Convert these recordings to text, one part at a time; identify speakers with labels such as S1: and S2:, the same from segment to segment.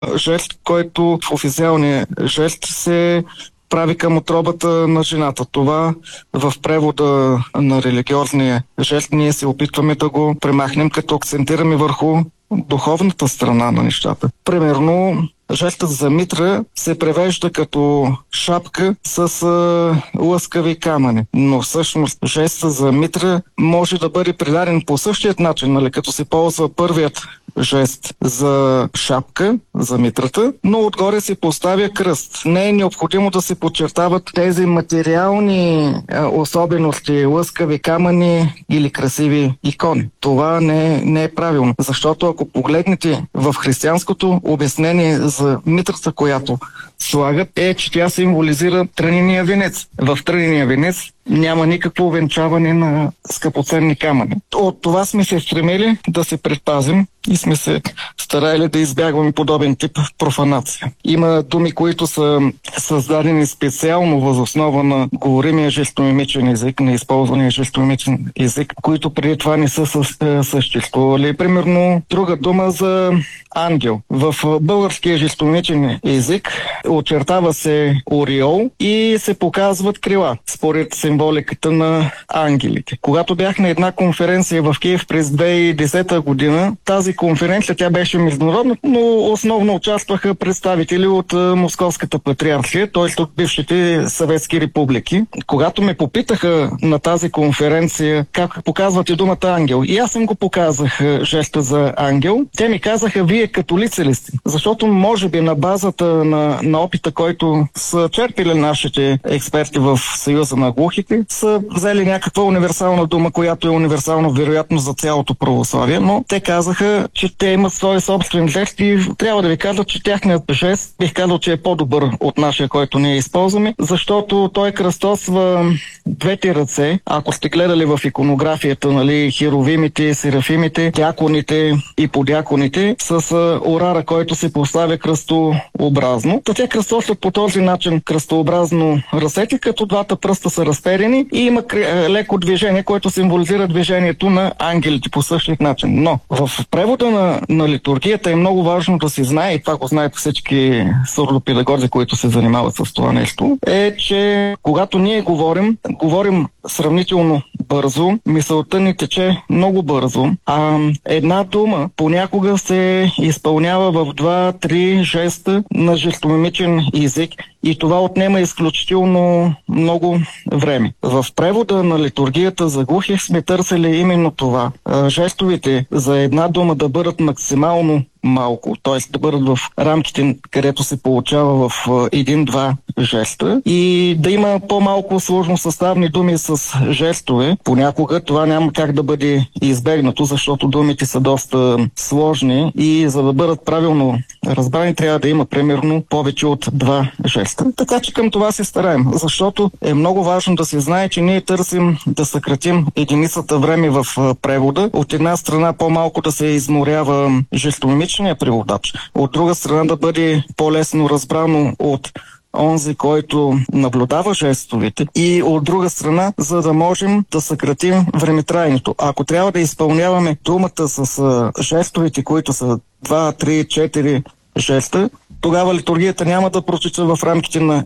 S1: жест, който в официалния жест се прави към утробата на жената. Това в превода на религиозния жест ние се опитваме да го премахнем, като акцентираме върху духовната страна на нещата. Примерно, жестът за митра се превежда като шапка с лъскави камъни. Но всъщност жестът за митра може да бъде предаден по същият начин, нали, като се ползва първият жест за шапка, за митрата, но отгоре се поставя кръст. Не е необходимо да се подчертават тези материални особености, лъскави камъни или красиви икони. Това не е правилно, защото ако погледнете в християнското обяснение за митрата, която слагат, е, че тя символизира трънения венец. В трънения венец няма никакво увенчаване на скъпоценни камъни. От това сме се стремили да се предпазим и сме се старали да избягваме подобен тип профанация. Има думи, които са създадени специално въз основа на говоримия жестомимичен език, на използвания жестомимичен език, които преди това не са съществували. Примерно, друга дума за ангел. В българския жестомимичен език очертава се ореол и се показват крила, според символиката на ангелите. Когато бях на една конференция в Киев през 2010 година, тази конференция, тя беше международна, но основно участваха представители от Московската патриархия, т.е. от бившите съветски републики. Когато ме попитаха на тази конференция как показвате думата ангел, и аз им го показах жеста за ангел, те ми казаха: вие католици ли сте? Защото може би на базата на опита, който са черпили нашите експерти в Съюза на глухите, са взели някаква универсална дума, която е универсална вероятно за цялото православие, но те казаха, че те имат свой собствен жест и трябва да ви кажа, че тяхният жест, бих казал, че е по-добър от нашия, който ние използваме, защото той кръстосва двете ръце. Ако сте гледали в иконографията, нали, херовимите, серафимите, дяконите и подяконите, с орара, който се поставя кръстообразно. Те кръстосват по този начин кръстообразно ръцете, като двата пръста са разперени и има леко движение, което символизира движението на ангелите по същия начин. Но в превода на литургията е много важно да се знае, и това го знаят всички сурдопедагози, които се занимават с това нещо, е, че когато ние говорим сравнително бързо, мисълта ни тече много бързо, а една дума понякога се изпълнява в 2-3 жеста на жестомимичен език и това отнема изключително много време. В превода на литургията за глухи сме търсили именно това. Жестовите за една дума да бъдат максимално малко, т.е. да бъдат в рамките, където се получава в 1-2 жеста и да има по-малко сложно съставни думи с жестове. Понякога това няма как да бъде избегнато, защото думите са доста сложни и за да бъдат правилно разбрани трябва да има примерно повече от 2 жеста. Така че към това се стараем, защото е много важно да се знае, че ние търсим да съкратим единицата време в превода. От една страна по-малко да се изморява жестомимичния преводач, от друга страна да бъде по-лесно разбрано от онзи, който наблюдава жестовете, и от друга страна, за да можем да съкратим времетраенето. Ако трябва да изпълняваме думата с жестовете, които са 2, 3, 4 жеста, тогава литургията няма да протича в рамките на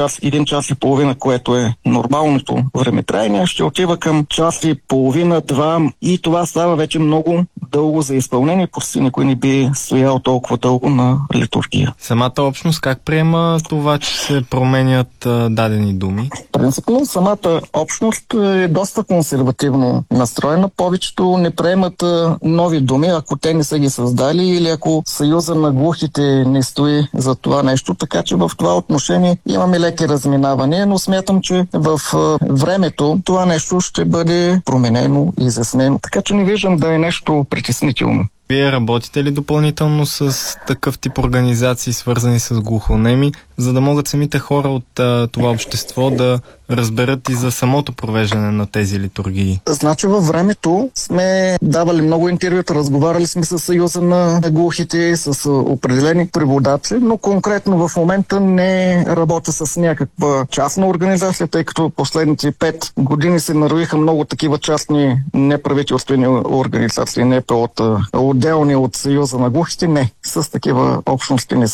S1: 1 час и половина, което е нормалното времетраение, ще отива към час и половина, 2 и това става вече много дълго за изпълнение, просто никой не би стоял толкова дълго на литургия.
S2: Самата общност как приема това, че се променят дадени думи?
S1: Принципно самата общност е доста консервативно настроена. Повечето не приемат нови думи, ако те не са ги създали или ако Съюза на глухите не стои за това нещо, така че в това отношение имаме леки разминавания, но смятам, че в времето това нещо ще бъде променено и изяснено, така че не виждам да е нещо притеснително.
S2: Вие работите ли допълнително с такъв тип организации, свързани с глухонеми, за да могат самите хора от това общество да разберат и за самото провеждане на тези литургии?
S1: Значи във времето сме давали много интервюта, разговаряли сме с Съюза на глухите, с определени преводачи, но конкретно в момента не работя с някаква частна организация, тъй като последните 5 години се нароиха много такива частни неправителствени организации, НПО-та, от отделни от Съюза на глухите, не. С такива общности не